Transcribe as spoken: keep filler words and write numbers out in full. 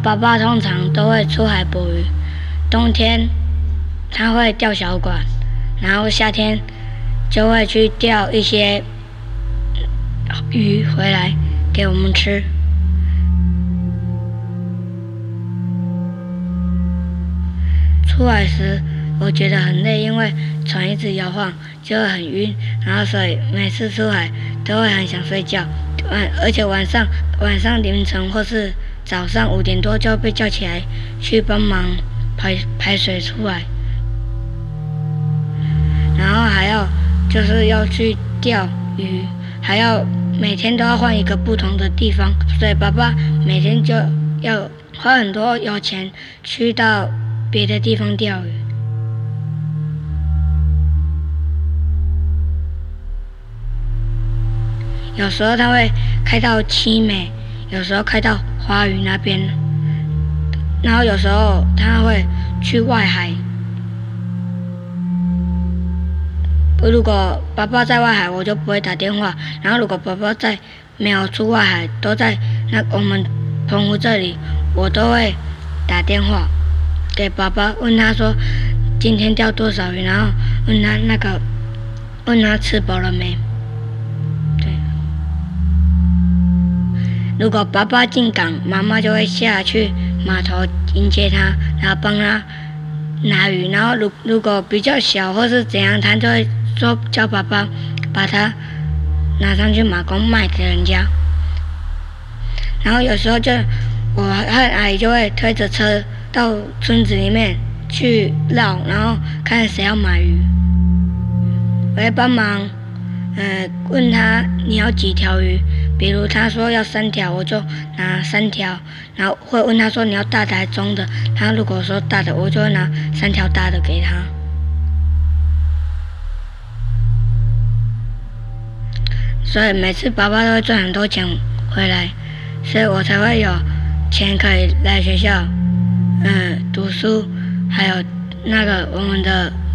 爸爸通常都会出海捕鱼，冬天他会钓小管，然后夏天就会去钓一些鱼回来给我们吃。出海时我觉得很累，因为船一直摇晃就会很晕，然后所以每次出海都会很想睡觉，晚而且晚上晚上凌晨或是早上五点多就被叫起来去帮忙排排水出来，然后还要就是要去钓鱼，还要每天都要换一个不同的地方，所以爸爸每天就要花很多油钱去到别的地方钓鱼。有时候他会开到七美，有时候开到花屿那边，然后有时候他会去外海。如果爸爸在外海，我就不会打电话；然后如果爸爸在没有出外海，都在那我们澎湖这里，我都会打电话给爸爸，问他说今天钓多少鱼，然后问他那个问他吃饱了没。对，如果爸爸进港，妈妈就会下去码头迎接他，然后帮他拿鱼。然后如如果比较小或是怎样，他就会说叫爸爸把它拿上去马公卖给人家。然后有时候就我和阿姨就会推着车到村子里面去绕，然后看谁要买鱼。我会帮忙，呃，问他你要几条鱼，比如他说要三条，我就拿三条，然后会问他说你要大的还是中的，他如果说大的，我就会拿三条大的给他。所以每次爸爸都会赚很多钱回来，所以我才会有钱可以来学校，嗯，读书，还有那个我们的